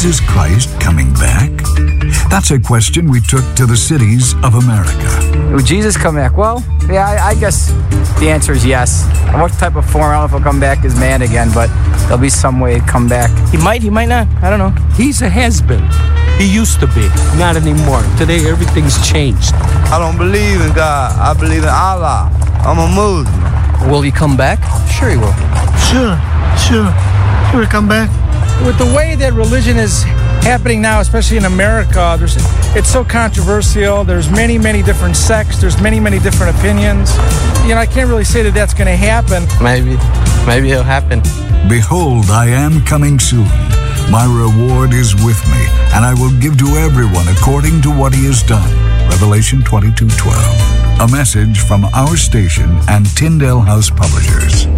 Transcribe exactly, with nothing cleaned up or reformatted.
Jesus Christ coming back? That's a question we took to the cities of America. Would Jesus come back? Well, yeah, I, I guess the answer is yes. What type of form? I don't know if he'll come back as man again, but there'll be some way to come back. He might, he might not. I don't know. He's a has-been. He used to be. Not anymore. Today, everything's changed. I don't believe in God. I believe in Allah. I'm a Muslim. Will he come back? Sure he will. Sure, sure. He will come back. With the way that religion is happening now, especially in America, there's, it's so controversial. There's many, many different sects. There's many, many different opinions. You know, I can't really say that that's going to happen. Maybe. Maybe it'll happen. Behold, I am coming soon. My reward is with me, and I will give to everyone according to what he has done. Revelation twenty-two twelve. A message from our station and Tyndale House Publishers.